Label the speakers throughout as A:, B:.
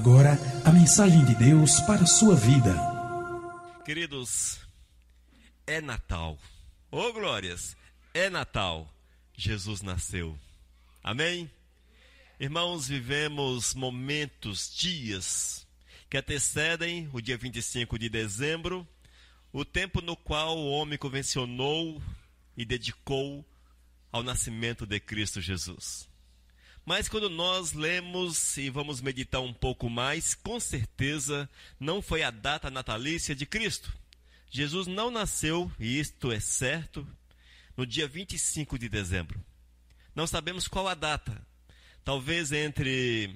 A: agora a mensagem de Deus para a sua vida.
B: Queridos, é Natal. Ô glórias, é Natal. Jesus nasceu. Amém? Irmãos, vivemos momentos, dias que antecedem o dia 25 de dezembro, o tempo no qual o homem convencionou e dedicou ao nascimento de Cristo Jesus. Mas quando nós lemos e vamos meditar um pouco mais, com certeza não foi a data natalícia de Cristo. Jesus não nasceu, e isto é certo, no dia 25 de dezembro. Não sabemos qual a data. Talvez entre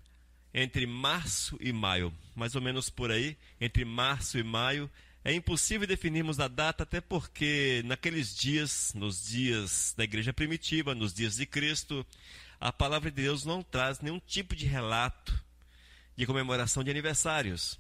B: março e maio, mais ou menos por aí, entre março e maio. É impossível definirmos a data, até porque naqueles dias, nos dias da igreja primitiva, nos dias de Cristo, a palavra de Deus não traz nenhum tipo de relato de comemoração de aniversários.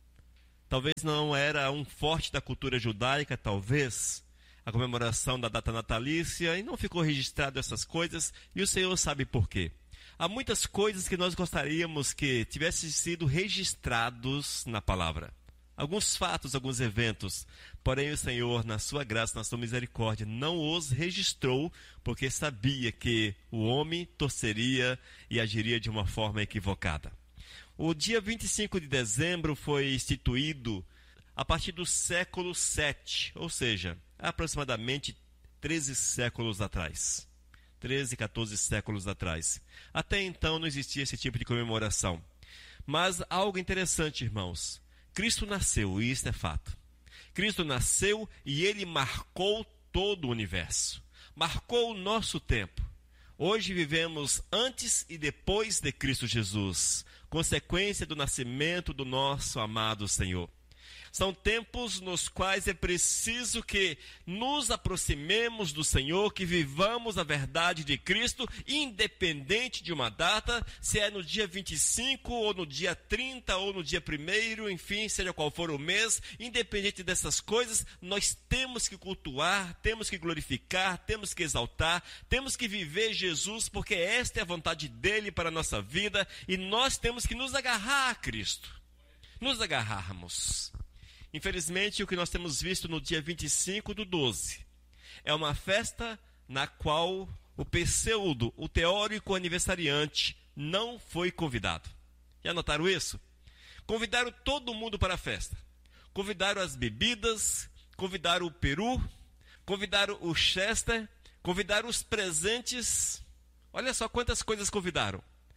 B: Talvez não era um forte da cultura judaica, talvez, a comemoração da data natalícia, e não ficou registrado essas coisas, e o Senhor sabe por quê. Há muitas coisas que nós gostaríamos que tivessem sido registrados na palavra. Alguns fatos, alguns eventos, porém o Senhor, na sua graça, na sua misericórdia, não os registrou, porque sabia que o homem torceria e agiria de uma forma equivocada. O dia 25 de dezembro foi instituído a partir do século VII, ou seja, aproximadamente 13 séculos atrás. 13, 14 séculos atrás. Até então não existia esse tipo de comemoração. Mas algo interessante, irmãos. Cristo nasceu, e isso é fato. Cristo nasceu e ele marcou todo o universo. Marcou o nosso tempo. Hoje vivemos antes e depois de Cristo Jesus, consequência do nascimento do nosso amado Senhor. São tempos nos quais é preciso que nos aproximemos do Senhor, que vivamos a verdade de Cristo, independente de uma data, se é no dia 25, ou no dia 30, ou no dia 1º, enfim, seja qual for o mês, independente dessas coisas, nós temos que cultuar, temos que glorificar, temos que exaltar, temos que viver Jesus, porque esta é a vontade dele para a nossa vida, e nós temos que nos agarrar a Cristo, nos agarrarmos. Infelizmente, o que nós temos visto no dia 25 do 12 é uma festa na qual o pseudo, o teórico aniversariante, não foi convidado. Já notaram isso? Convidaram todo mundo para a festa. Convidaram as bebidas, convidaram o peru, convidaram o chester, convidaram os presentes. Olha só quantas coisas convidaram.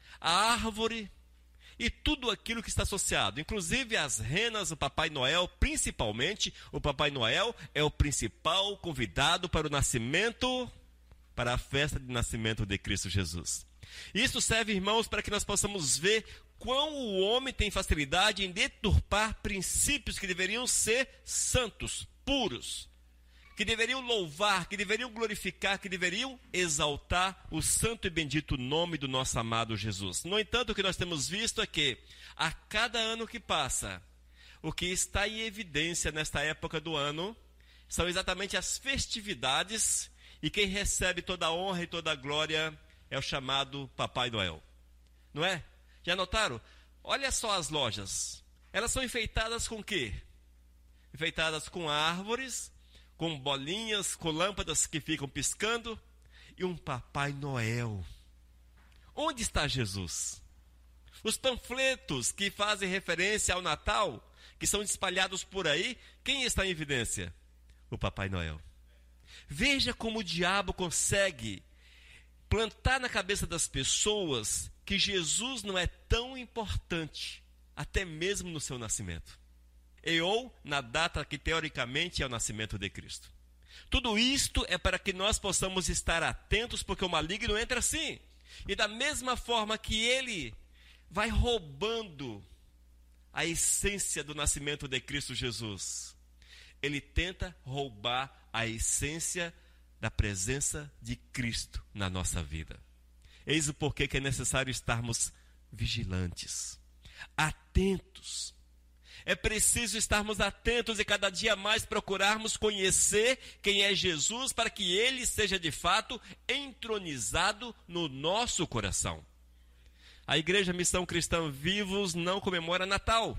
B: A árvore e tudo aquilo que está associado, inclusive as renas, o Papai Noel, principalmente, o Papai Noel é o principal convidado para o nascimento, para a festa de nascimento de Cristo Jesus. Isso serve, irmãos, para que nós possamos ver quão o homem tem facilidade em deturpar princípios que deveriam ser santos, puros, que deveriam louvar, que deveriam glorificar, que deveriam exaltar o santo e bendito nome do nosso amado Jesus. No entanto, o que nós temos visto é que, a cada ano que passa, o que está em evidência nesta época do ano são exatamente as festividades, e quem recebe toda a honra e toda a glória é o chamado Papai Noel. Não é? Já notaram? Olha só as lojas. Elas são enfeitadas com o quê? Enfeitadas com árvores, com bolinhas, com lâmpadas que ficam piscando, e um Papai Noel. Onde está Jesus? Os panfletos que fazem referência ao Natal, que são espalhados por aí, quem está em evidência? O Papai Noel. Veja como o diabo consegue plantar na cabeça das pessoas que Jesus não é tão importante, até mesmo no seu nascimento. Ou na data que teoricamente é o nascimento de Cristo. Tudo isto é para que nós possamos estar atentos, porque o maligno entra assim. E da mesma forma que ele vai roubando a essência do nascimento de Cristo Jesus, ele tenta roubar a essência da presença de Cristo na nossa vida. Eis o porquê que é necessário estarmos vigilantes, atentos. É preciso estarmos atentos e cada dia mais procurarmos conhecer quem é Jesus, para que ele seja de fato entronizado no nosso coração. A Igreja Missão Cristã Vivos não comemora Natal.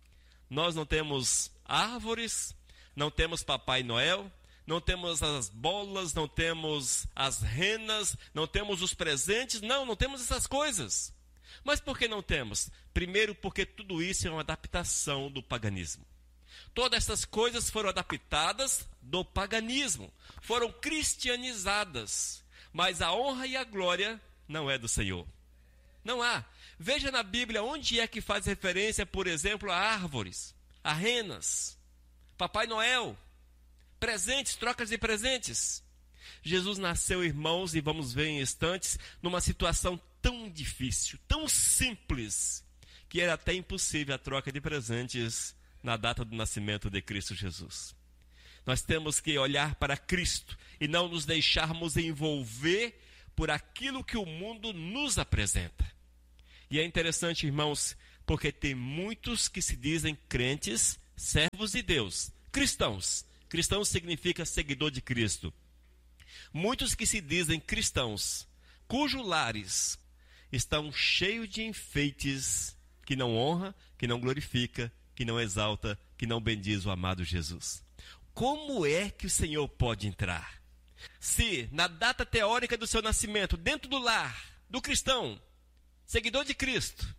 B: Nós não temos árvores, não temos Papai Noel, não temos as bolas, não temos as renas, não temos os presentes, não temos essas coisas. Mas por que não temos? Primeiro, porque tudo isso é uma adaptação do paganismo. Todas essas coisas foram adaptadas do paganismo, foram cristianizadas, mas a honra e a glória não é do Senhor. Não há. Veja na Bíblia onde é que faz referência, por exemplo, a árvores, a renas, Papai Noel, presentes, trocas de presentes. Jesus nasceu, irmãos, e vamos ver em instantes, numa situação tão difícil, tão simples, que era até impossível a troca de presentes na data do nascimento de Cristo Jesus. Nós temos que olhar para Cristo e não nos deixarmos envolver por aquilo que o mundo nos apresenta. E é interessante, irmãos, porque tem muitos que se dizem crentes, servos de Deus, cristãos. Cristão significa seguidor de Cristo. Muitos que se dizem cristãos, cujos lares estão cheios de enfeites que não honra, que não glorifica, que não exalta, que não bendiz o amado Jesus. Como é que o Senhor pode entrar? Se na data teórica do seu nascimento, dentro do lar do cristão, seguidor de Cristo,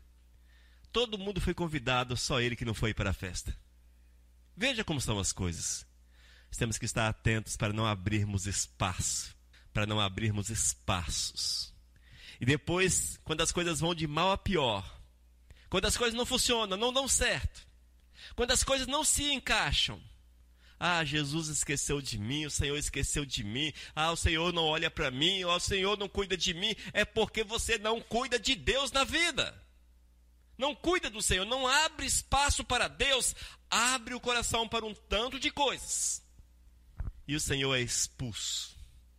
B: todo mundo foi convidado, só ele que não foi para a festa. Veja como são as coisas. Temos que estar atentos para não abrirmos espaço, para não abrirmos espaços. E depois, quando as coisas vão de mal a pior, quando as coisas não funcionam, não dão certo, quando as coisas não se encaixam, Jesus esqueceu de mim, o Senhor esqueceu de mim, o Senhor não olha para mim, o Senhor não cuida de mim, é porque você não cuida de Deus na vida. Não cuida do Senhor, não abre espaço para Deus, abre o coração para um tanto de coisas. E o Senhor é expulso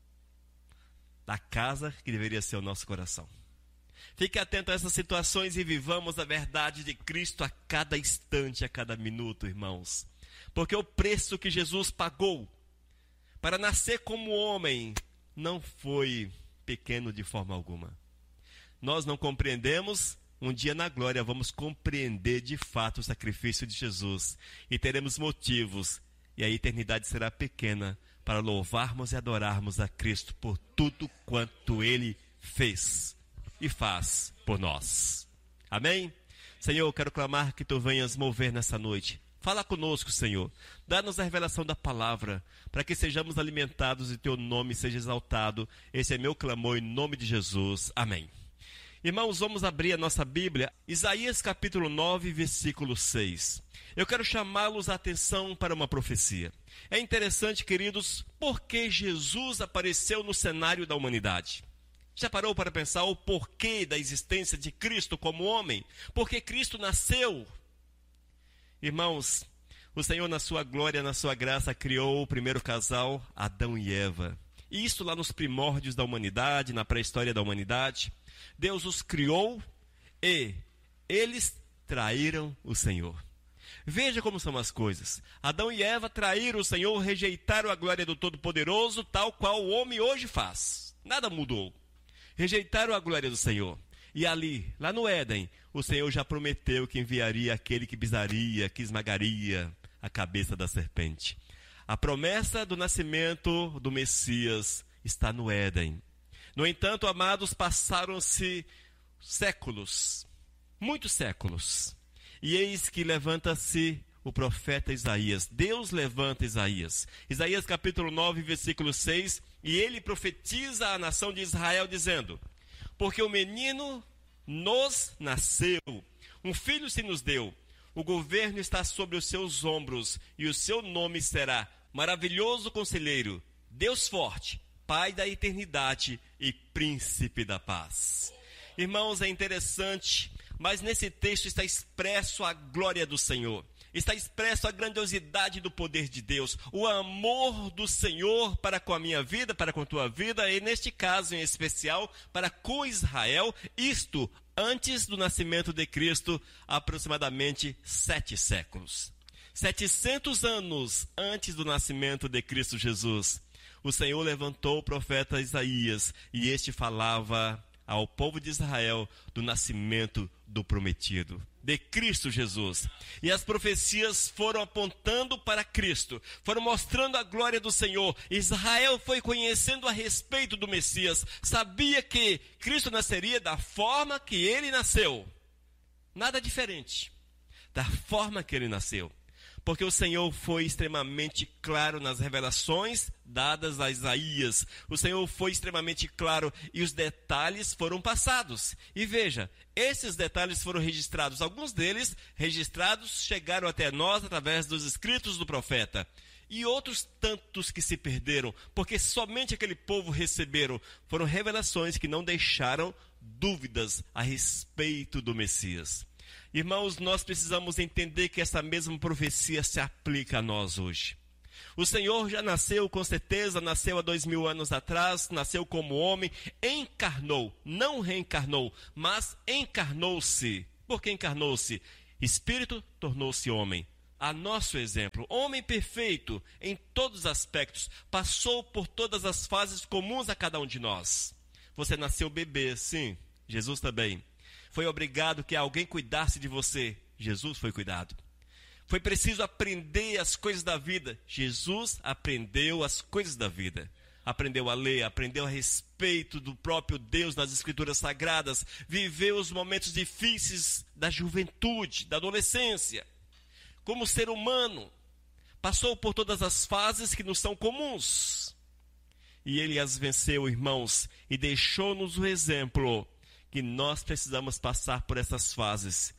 B: da casa que deveria ser o nosso coração. Fique atento a essas situações e vivamos a verdade de Cristo a cada instante, a cada minuto, irmãos. Porque o preço que Jesus pagou para nascer como homem não foi pequeno de forma alguma. Nós não compreendemos, um dia na glória vamos compreender de fato o sacrifício de Jesus. E teremos motivos, e a eternidade será pequena, para louvarmos e adorarmos a Cristo por tudo quanto Ele fez e faz por nós. Amém? Senhor, eu quero clamar que Tu venhas mover nessa noite. Fala conosco, Senhor. Dá-nos a revelação da palavra, para que sejamos alimentados e Teu nome seja exaltado. Esse é meu clamor em nome de Jesus. Amém. Irmãos, vamos abrir a nossa Bíblia, Isaías capítulo 9, versículo 6. Eu quero chamá-los a atenção para uma profecia. É interessante, queridos, porque Jesus apareceu no cenário da humanidade. Já parou para pensar o porquê da existência de Cristo como homem? Porque Cristo nasceu. Irmãos, o Senhor na sua glória, na sua graça, criou o primeiro casal, Adão e Eva. E isso lá nos primórdios da humanidade, na pré-história da humanidade. Deus os criou e eles traíram o Senhor. Veja como são as coisas. Adão e Eva traíram o Senhor, rejeitaram a glória do Todo-Poderoso, tal qual o homem hoje faz. Nada mudou. Rejeitaram a glória do Senhor. E ali, lá no Éden, o Senhor já prometeu que enviaria aquele que pisaria, que esmagaria a cabeça da serpente. A promessa do nascimento do Messias está no Éden. No entanto, amados, passaram-se séculos, muitos séculos. E eis que levanta-se o profeta Isaías. Deus levanta Isaías. Isaías capítulo 9, versículo 6. E ele profetiza à nação de Israel dizendo: porque o menino nos nasceu, um filho se nos deu. O governo está sobre os seus ombros e o seu nome será Maravilhoso Conselheiro, Deus Forte, Pai da Eternidade e Príncipe da Paz. Irmãos, é interessante, mas nesse texto está expresso a glória do Senhor. Está expresso a grandiosidade do poder de Deus, o amor do Senhor para com a minha vida, para com a tua vida, e neste caso em especial, para com Israel, isto antes do nascimento de Cristo, aproximadamente 7 séculos. 700 anos antes do nascimento de Cristo Jesus, o Senhor levantou o profeta Isaías, e este falava ao povo de Israel do nascimento do prometido, de Cristo Jesus. E as profecias foram apontando para Cristo, foram mostrando a glória do Senhor. Israel foi conhecendo a respeito do Messias, sabia que Cristo nasceria da forma que ele nasceu. Nada diferente da forma que ele nasceu. Porque o Senhor foi extremamente claro nas revelações dadas a Isaías. O Senhor foi extremamente claro e os detalhes foram passados. E veja, esses detalhes foram registrados. Alguns deles registrados chegaram até nós através dos escritos do profeta. E outros tantos que se perderam, porque somente aquele povo receberam. Foram revelações que não deixaram dúvidas a respeito do Messias. Irmãos, nós precisamos entender que essa mesma profecia se aplica a nós hoje. O Senhor já nasceu, com certeza, nasceu há 2000 anos atrás, nasceu como homem, encarnou, não reencarnou, mas encarnou-se. Por que encarnou-se? Espírito tornou-se homem. A nosso exemplo, homem perfeito em todos os aspectos, passou por todas as fases comuns a cada um de nós. Você nasceu bebê, sim, Jesus também. Foi obrigado que alguém cuidasse de você. Jesus foi cuidado. Foi preciso aprender as coisas da vida. Jesus aprendeu as coisas da vida. Aprendeu a ler, aprendeu a respeito do próprio Deus nas Escrituras Sagradas. Viveu os momentos difíceis da juventude, da adolescência. Como ser humano, passou por todas as fases que nos são comuns. E ele as venceu, irmãos, e deixou-nos o exemplo que nós precisamos passar por essas fases,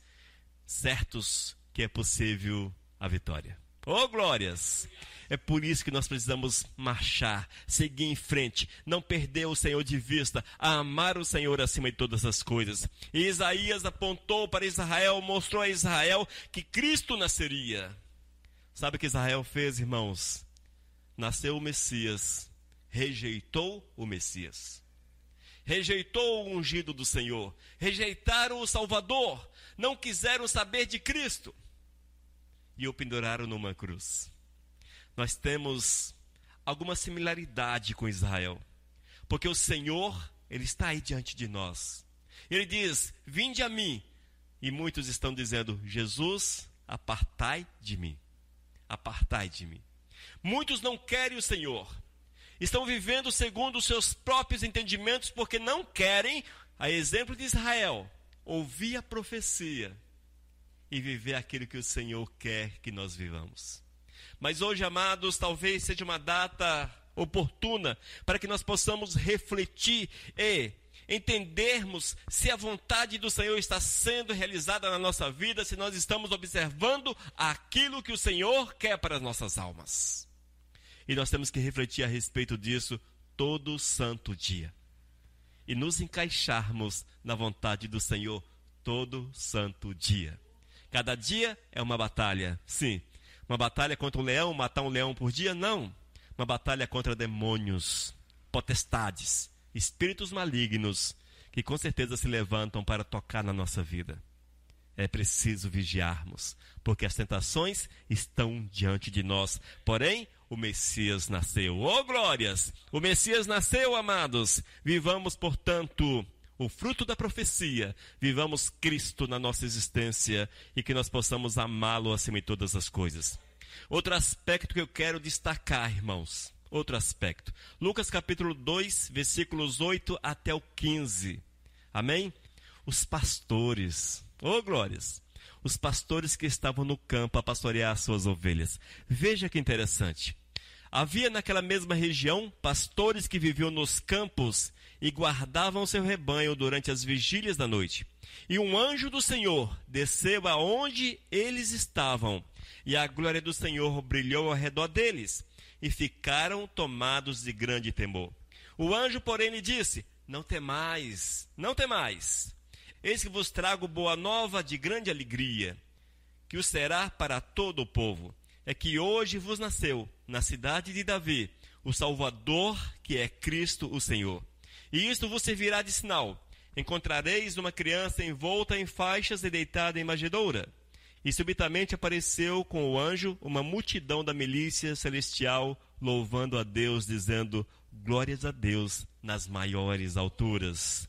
B: certos que é possível a vitória. Oh, glórias! É por isso que nós precisamos marchar, seguir em frente, não perder o Senhor de vista, amar o Senhor acima de todas as coisas. E Isaías apontou para Israel, mostrou a Israel que Cristo nasceria. Sabe o que Israel fez, irmãos? Nasceu o Messias, rejeitou o Messias. Rejeitou o ungido do Senhor, rejeitaram o Salvador, não quiseram saber de Cristo e o penduraram numa cruz. Nós temos alguma similaridade com Israel, porque o Senhor, ele está aí diante de nós. Ele diz, vinde a mim, e muitos estão dizendo, Jesus, apartai de mim, apartai de mim. Muitos não querem o Senhor. Estão vivendo segundo os seus próprios entendimentos, porque não querem, a exemplo de Israel, ouvir a profecia e viver aquilo que o Senhor quer que nós vivamos. Mas hoje, amados, talvez seja uma data oportuna para que nós possamos refletir e entendermos se a vontade do Senhor está sendo realizada na nossa vida, se nós estamos observando aquilo que o Senhor quer para as nossas almas. E nós temos que refletir a respeito disso todo santo dia. E nos encaixarmos na vontade do Senhor todo santo dia. Cada dia é uma batalha, sim. Uma batalha contra um leão, matar um leão por dia? Não. Uma batalha contra demônios, potestades, espíritos malignos, que com certeza se levantam para tocar na nossa vida. É preciso vigiarmos, porque as tentações estão diante de nós. Porém, o Messias nasceu. Oh, glórias! O Messias nasceu, amados. Vivamos, portanto, o fruto da profecia. Vivamos Cristo na nossa existência e que nós possamos amá-lo acima de todas as coisas. Outro aspecto que eu quero destacar, irmãos. Outro aspecto. Lucas capítulo 2, versículos 8 até o 15. Amém? Os pastores. Oh, glórias! Os pastores que estavam no campo a pastorear as suas ovelhas. Veja que interessante. Havia naquela mesma região pastores que viviam nos campos e guardavam seu rebanho durante as vigílias da noite. E um anjo do Senhor desceu aonde eles estavam, e a glória do Senhor brilhou ao redor deles, e ficaram tomados de grande temor. O anjo, porém, lhe disse, não temais, não temais. Eis que vos trago boa nova de grande alegria, que o será para todo o povo. É que hoje vos nasceu, na cidade de Davi, o Salvador, que é Cristo o Senhor. E isto vos servirá de sinal. Encontrareis uma criança envolta em faixas e deitada em manjedoura. E subitamente apareceu com o anjo uma multidão da milícia celestial, louvando a Deus, dizendo, glórias a Deus nas maiores alturas.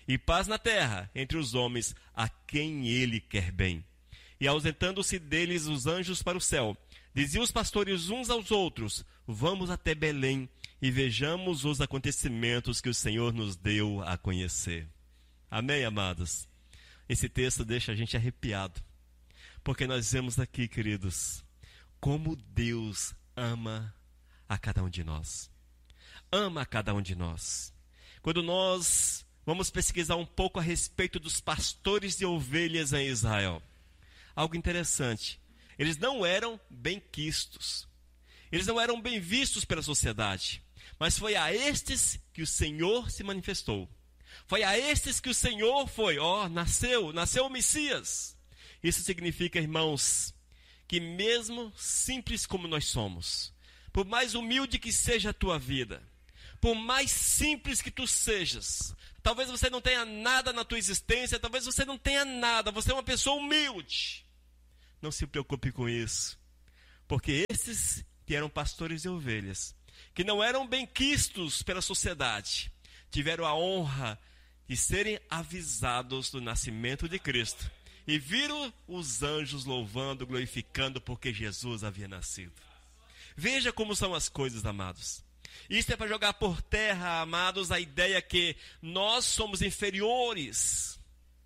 B: e paz na terra entre os homens a quem ele quer bem. E ausentando-se deles os anjos para o céu, diziam os pastores uns aos outros: vamos até Belém e vejamos os acontecimentos que o Senhor nos deu a conhecer. Amém, amados? Esse texto deixa a gente arrepiado, porque nós vemos aqui, queridos, como Deus ama a cada um de nós. Ama a cada um de nós. Quando nós vamos pesquisar um pouco a respeito dos pastores de ovelhas em Israel, algo interessante, eles não eram bem-quistos, eles não eram bem vistos pela sociedade, mas foi a estes que o Senhor se manifestou. Foi a estes que o Senhor nasceu o Messias. Isso significa, irmãos, que mesmo simples como nós somos, por mais humilde que seja a tua vida, por mais simples que tu sejas, talvez você não tenha nada na tua existência, talvez você não tenha nada, você é uma pessoa humilde. Não se preocupe com isso, porque esses que eram pastores de ovelhas, que não eram bem-quistos pela sociedade, tiveram a honra de serem avisados do nascimento de Cristo e viram os anjos louvando, glorificando porque Jesus havia nascido. Veja como são as coisas, amados. Isso é para jogar por terra, amados, a ideia que nós somos inferiores.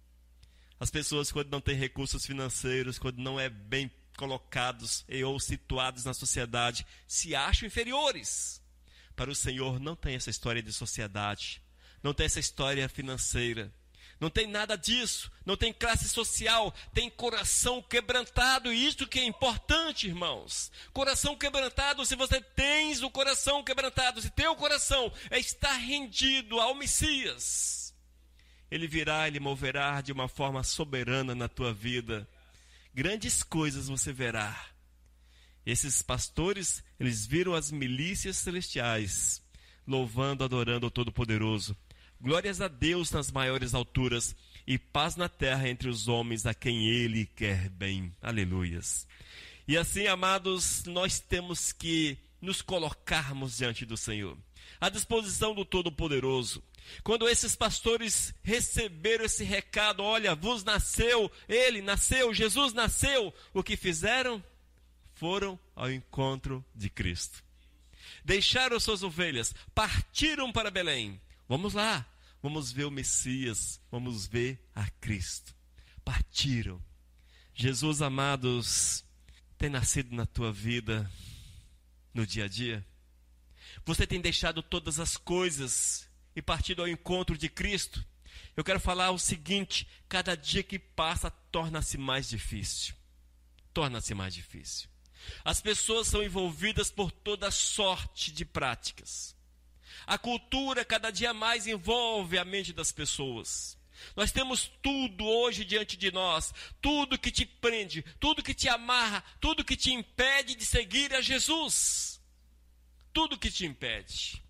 B: As pessoas, quando não têm recursos financeiros, quando não é bem colocados ou situados na sociedade, se acham inferiores. Para o Senhor não tem essa história de sociedade, não tem essa história financeira, não tem nada disso, não tem classe social, tem coração quebrantado, e isso que é importante, irmãos. Coração quebrantado, se você tens o coração quebrantado, se teu coração está rendido ao Messias, Ele virá, Ele moverá de uma forma soberana na tua vida. Grandes coisas você verá. Esses pastores, eles viram as milícias celestiais, louvando, adorando o Todo-Poderoso. Glórias a Deus nas maiores alturas e paz na terra entre os homens a quem Ele quer bem. Aleluias. E assim, amados, nós temos que nos colocarmos diante do Senhor, à disposição do Todo-Poderoso. Quando esses pastores receberam esse recado, olha, vos nasceu, Ele nasceu, Jesus nasceu, o que fizeram? Foram ao encontro de Cristo. Deixaram suas ovelhas, partiram para Belém. Vamos lá, vamos ver o Messias, vamos ver a Cristo. Partiram. Jesus, amados, tem nascido na tua vida, no dia a dia? Você tem deixado todas as coisas e partido ao encontro de Cristo? Eu quero falar o seguinte: cada dia que passa torna-se mais difícil. Torna-se mais difícil. As pessoas são envolvidas por toda sorte de práticas. A cultura cada dia mais envolve a mente das pessoas. Nós temos tudo hoje diante de nós, tudo que te prende, tudo que te amarra, tudo que te impede de seguir a Jesus. Tudo que te impede.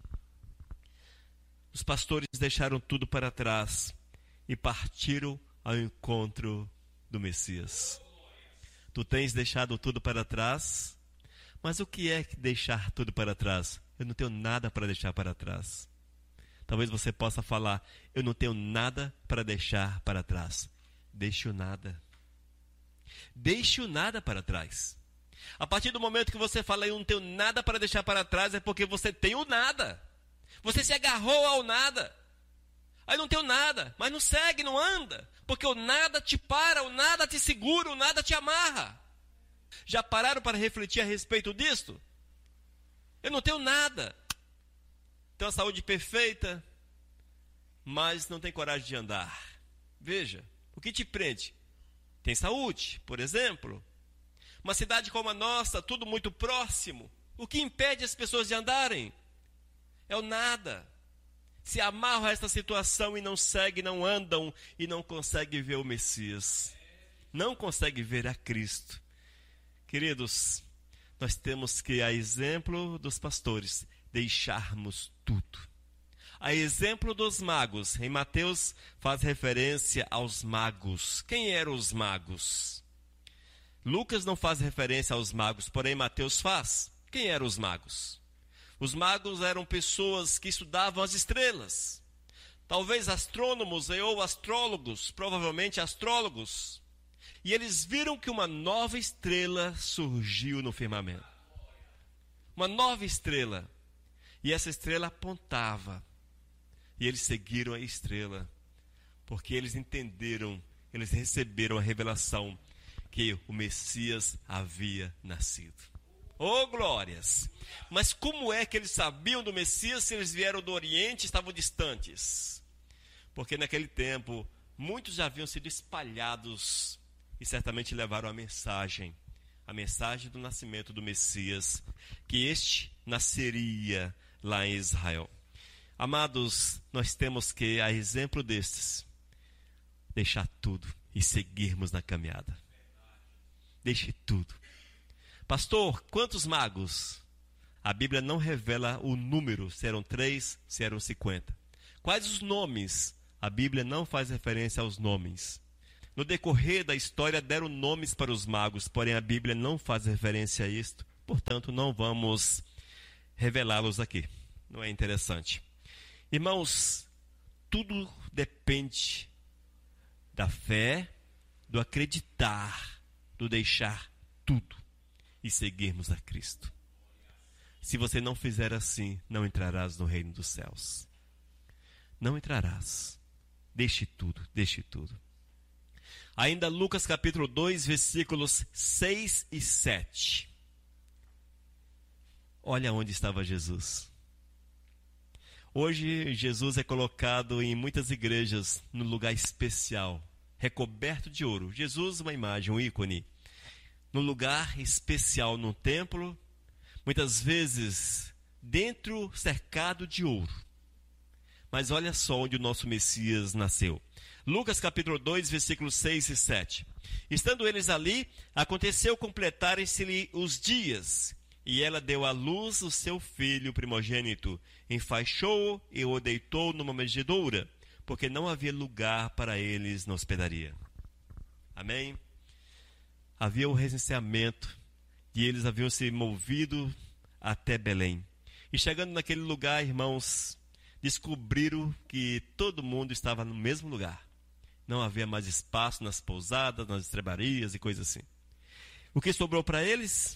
B: Os pastores deixaram tudo para trás e partiram ao encontro do Messias. Tu tens deixado tudo para trás, mas o que é deixar tudo para trás? Eu não tenho nada para deixar para trás. Talvez você possa falar: eu não tenho nada para deixar para trás. Deixe o nada. Deixe o nada para trás. A partir do momento que você fala: eu não tenho nada para deixar para trás, é porque você tem o nada. Você se agarrou ao nada. Aí não tenho nada, mas não segue, não anda. Porque o nada te para, o nada te segura, o nada te amarra. Já pararam para refletir a respeito disto? Eu não tenho nada. Tenho a saúde perfeita, mas não tenho coragem de andar. Veja, o que te prende? Tem saúde, por exemplo. Uma cidade como a nossa, tudo muito próximo. O que impede as pessoas de andarem? É o nada. Se amarram a esta situação e não seguem, não andam e não conseguem ver o Messias. Não conseguem ver a Cristo. Queridos, nós temos que, a exemplo dos pastores, deixarmos tudo. A exemplo dos magos, em Mateus faz referência aos magos. Quem eram os magos? Lucas não faz referência aos magos, porém Mateus faz. Quem eram os magos? Os magos eram pessoas que estudavam as estrelas. talvez astrônomos ou astrólogos, provavelmente astrólogos, e eles viram que uma nova estrela surgiu no firmamento. Uma nova estrela. E essa estrela apontava. E eles seguiram a estrela, porque eles entenderam, eles receberam a revelação que o Messias havia nascido. Oh, glórias! Mas como é que eles sabiam do Messias se eles vieram do Oriente e estavam distantes? Porque naquele tempo, muitos já haviam sido espalhados e certamente levaram a mensagem do nascimento do Messias, que este nasceria lá em Israel. Amados, nós temos que, a exemplo destes, deixar tudo e seguirmos na caminhada. Deixe tudo. Pastor, quantos magos? A Bíblia não revela o número, se eram 3, se eram 50. Quais os nomes? A Bíblia não faz referência aos nomes. No decorrer da história deram nomes para os magos, porém a Bíblia não faz referência a isto, portanto não vamos revelá-los aqui. Não é interessante. Irmãos, tudo depende da fé, do acreditar, do deixar tudo e seguirmos a Cristo. Se você não fizer assim, não entrarás no reino dos céus. Não entrarás. Deixe tudo, deixe tudo. Ainda Lucas capítulo 2, versículos 6 e 7. Olha onde estava Jesus. Hoje Jesus é colocado em muitas igrejas no lugar especial, recoberto de ouro. Jesus, uma imagem, um ícone. No lugar especial no templo, muitas vezes dentro, cercado de ouro. Mas olha só onde o nosso Messias nasceu. Lucas capítulo 2, versículos 6 e 7. Estando eles ali, aconteceu completarem-se-lhe os dias, e ela deu à luz o seu filho primogênito, enfaixou-o e o deitou numa manjedoura, porque não havia lugar para eles na hospedaria. Amém? Havia o recenseamento, e eles haviam se movido até Belém. E chegando naquele lugar, irmãos, descobriram que todo mundo estava no mesmo lugar. Não havia mais espaço nas pousadas, nas estrebarias e coisas assim. O que sobrou para eles?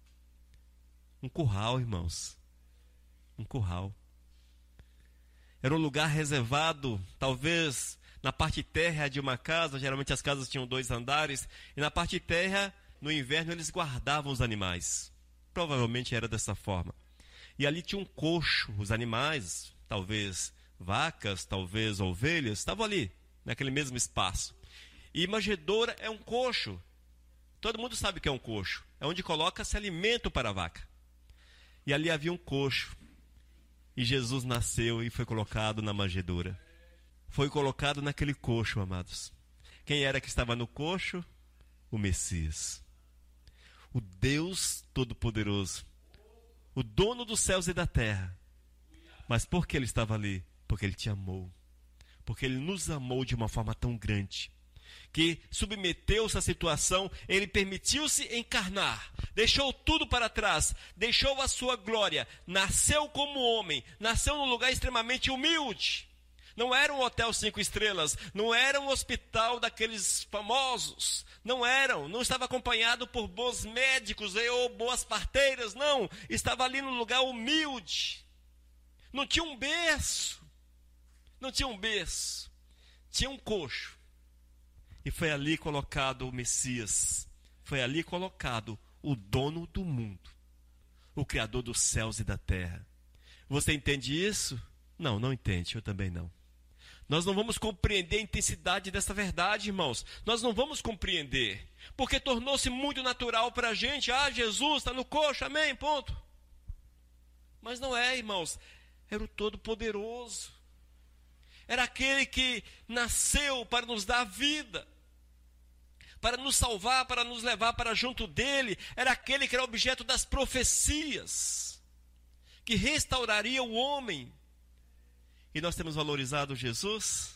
B: Um curral, irmãos. Um curral. Era um lugar reservado, talvez na parte térrea de uma casa. Geralmente as casas tinham 2 andares. E na parte térrea, no inverno, eles guardavam os animais. Provavelmente era dessa forma. E ali tinha um coxo. Os animais, talvez vacas, talvez ovelhas, estavam ali, naquele mesmo espaço. E manjedoura é um coxo. Todo mundo sabe o que é um coxo. É onde coloca-se alimento para a vaca. E ali havia um coxo. E Jesus nasceu e foi colocado na manjedoura. Foi colocado naquele coxo, amados. Quem era que estava no coxo? O Messias. O Deus Todo-Poderoso. O dono dos céus e da terra. Mas por que ele estava ali? Porque ele te amou. Porque ele nos amou de uma forma tão grande, que submeteu-se à situação, ele permitiu-se encarnar, deixou tudo para trás, deixou a sua glória, nasceu como homem, nasceu num lugar extremamente humilde. Não era um hotel 5 estrelas, não era um hospital daqueles famosos, não estava acompanhado por bons médicos ou boas parteiras, não, estava ali num lugar humilde. Não tinha um berço, tinha um coxo. E foi ali colocado o Messias, foi ali colocado o dono do mundo, o Criador dos céus e da terra. Você entende isso? Não, não entende, eu também não. Nós não vamos compreender a intensidade dessa verdade, irmãos. Nós não vamos compreender, porque tornou-se muito natural para a gente. Jesus está no coxo, amém, ponto. Mas não é, irmãos. Era o Todo-Poderoso. Era aquele que nasceu para nos dar vida, para nos salvar, para nos levar para junto dele. Era aquele que era objeto das profecias, que restauraria o homem. E nós temos valorizado Jesus?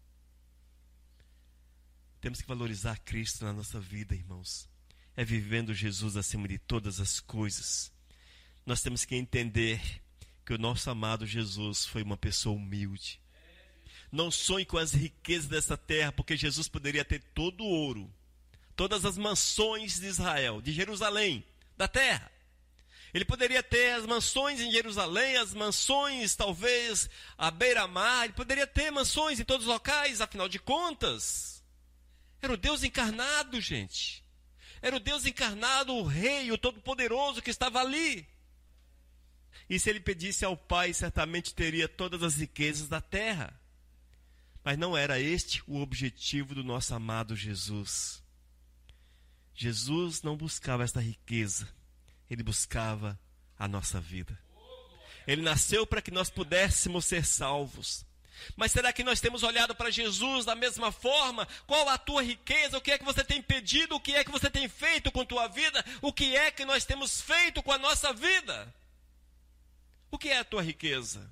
B: Temos que valorizar Cristo na nossa vida, irmãos. É vivendo Jesus acima de todas as coisas. Nós temos que entender que o nosso amado Jesus foi uma pessoa humilde. Não sonhe com as riquezas dessa terra, porque Jesus poderia ter todo o ouro, todas as mansões de Israel, de Jerusalém, da terra. Ele poderia ter as mansões em Jerusalém, as mansões talvez à beira-mar, ele poderia ter mansões em todos os locais, afinal de contas. Era o Deus encarnado, gente. Era o Deus encarnado, o Rei, o Todo-Poderoso que estava ali. E se ele pedisse ao Pai, certamente teria todas as riquezas da terra. Mas não era este o objetivo do nosso amado Jesus. Jesus não buscava esta riqueza, ele buscava a nossa vida. Ele nasceu para que nós pudéssemos ser salvos. Mas será que nós temos olhado para Jesus da mesma forma? Qual a tua riqueza? O que é que você tem pedido? O que é que você tem feito com a tua vida? O que é que nós temos feito com a nossa vida? O que é a tua riqueza?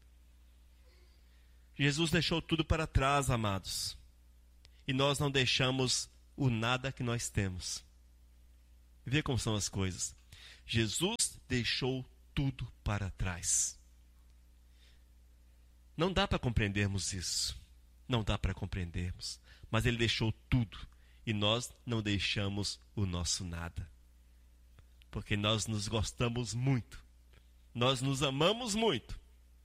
B: Jesus deixou tudo para trás, amados. E nós não deixamos o nada que nós temos. Vê como são as coisas. Jesus deixou tudo para trás. Não dá para compreendermos isso. Não dá para compreendermos. Mas ele deixou tudo. E nós não deixamos o nosso nada. Porque nós nos gostamos muito. Nós nos amamos muito.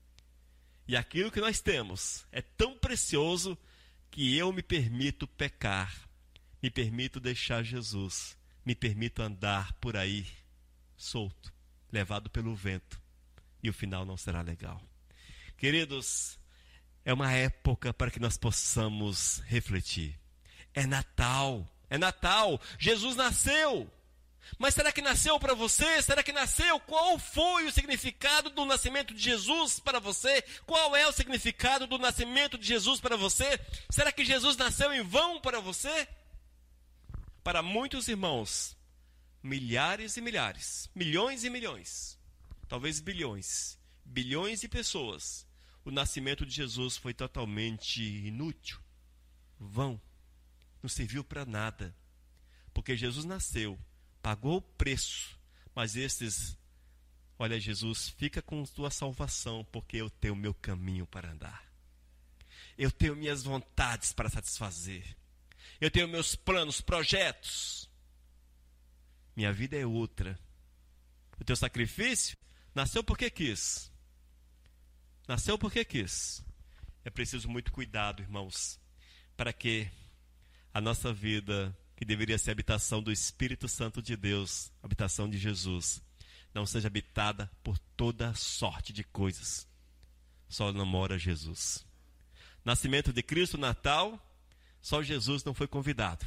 B: E aquilo que nós temos é tão precioso que eu me permito pecar. Me permito deixar Jesus. Me permito andar por aí, solto, levado pelo vento. E o final não será legal. Queridos, é uma época para que nós possamos refletir. É Natal, é Natal. Jesus nasceu. Mas será que nasceu para você? Será que nasceu? Qual foi o significado do nascimento de Jesus para você? Qual é o significado do nascimento de Jesus para você? Será que Jesus nasceu em vão para você? Para muitos irmãos, milhares e milhares, milhões e milhões, talvez bilhões de pessoas, o nascimento de Jesus foi totalmente inútil, vão, não serviu para nada, porque Jesus nasceu, pagou o preço, mas olha, Jesus, fica com tua salvação, porque eu tenho o meu caminho para andar, eu tenho minhas vontades para satisfazer, eu tenho meus planos, projetos, minha vida é outra. O teu sacrifício nasceu porque quis. Nasceu porque quis. É preciso muito cuidado, irmãos, para que a nossa vida, que deveria ser a habitação do Espírito Santo de Deus, a habitação de Jesus, não seja habitada por toda sorte de coisas. Só não mora Jesus. Nascimento de Cristo, Natal, só Jesus não foi convidado.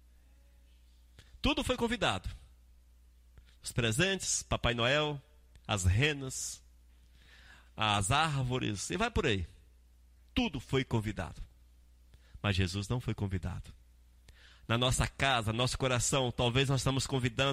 B: Tudo foi convidado. Os presentes, Papai Noel, as renas, as árvores, e vai por aí. Tudo foi convidado. Mas Jesus não foi convidado. Na nossa casa, nosso coração, talvez nós estamos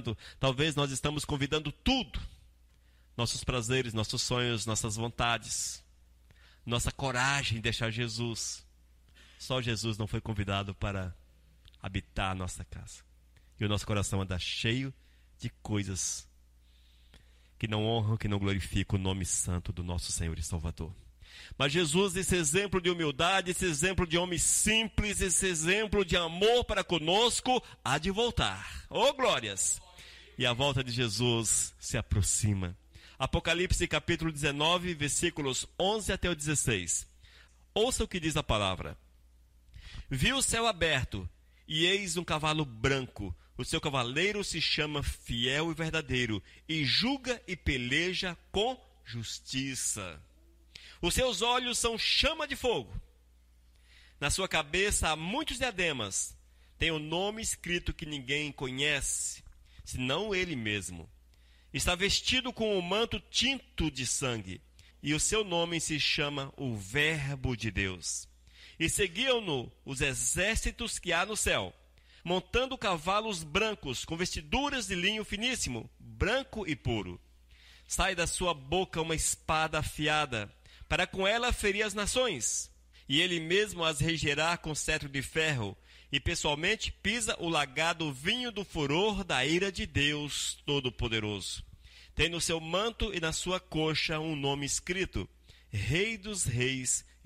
B: convidando tudo. Nossos prazeres, nossos sonhos, nossas vontades, nossa coragem de deixar Jesus. Só Jesus não foi convidado para habitar a nossa casa. E o nosso coração anda cheio de coisas que não honram, que não glorificam o nome santo do nosso Senhor e Salvador. Mas Jesus, esse exemplo de humildade, esse exemplo de homem simples, esse exemplo de amor para conosco, há de voltar. Oh, glórias! E a volta de Jesus se aproxima. Apocalipse capítulo 19, versículos 11 até o 16. Ouça o que diz a palavra. Vi o céu aberto, e eis um cavalo branco. O seu cavaleiro se chama Fiel e Verdadeiro, e julga e peleja com justiça. Os seus olhos são chama de fogo. Na sua cabeça há muitos diademas. Tem um nome escrito que ninguém conhece, senão ele mesmo. Está vestido com um manto tinto de sangue, e o seu nome se chama o Verbo de Deus. E seguiam-no os exércitos que há no céu, montando cavalos brancos, com vestiduras de linho finíssimo, branco e puro. Sai da sua boca uma espada afiada, para com ela ferir as nações. E ele mesmo as regerá com cetro de ferro, e pessoalmente pisa o lagado vinho do furor da ira de Deus Todo-Poderoso. Tem no seu manto e na sua coxa um nome escrito: Rei dos Reis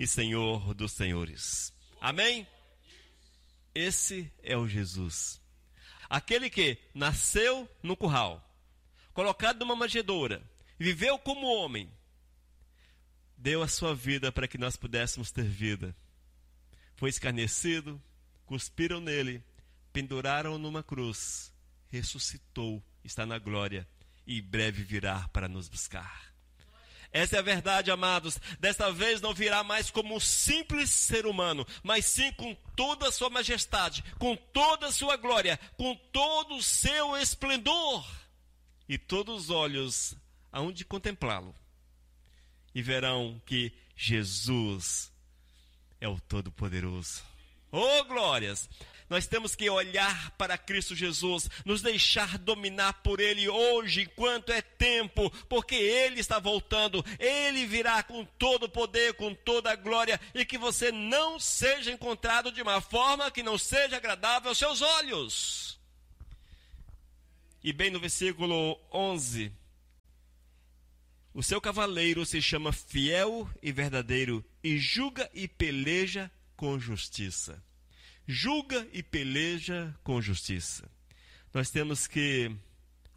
B: e Senhor dos senhores. Amém? Esse é o Jesus. Aquele que nasceu no curral, colocado numa manjedoura, viveu como homem, deu a sua vida para que nós pudéssemos ter vida. Foi escarnecido, cuspiram nele, penduraram-o numa cruz, ressuscitou, está na glória e em breve virá para nos buscar. Essa é a verdade, amados. Desta vez não virá mais como um simples ser humano, mas sim com toda a sua majestade, com toda a sua glória, com todo o seu esplendor. E todos os olhos hão de contemplá-lo e verão que Jesus é o Todo-Poderoso. Oh, glórias! Nós temos que olhar para Cristo Jesus, nos deixar dominar por Ele hoje, enquanto é tempo, porque Ele está voltando, Ele virá com todo o poder, com toda a glória, e que você não seja encontrado de uma forma que não seja agradável aos seus olhos. E bem no versículo 11, o seu cavaleiro se chama Fiel e Verdadeiro, e julga e peleja com justiça. Julga e peleja com justiça. Nós temos que